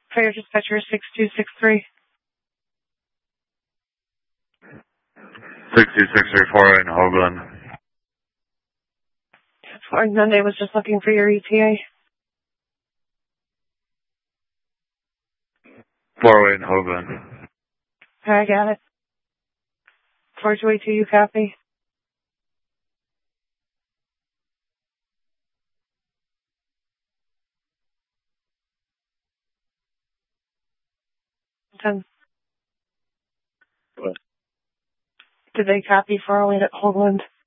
Fire dispatcher 6263. 6264 in Hoagland. Flying Monday was just looking for your ETA. 408 in Hoagland. I got it. 4282, you copy? Done. What? Did they copy 408 at Hoagland?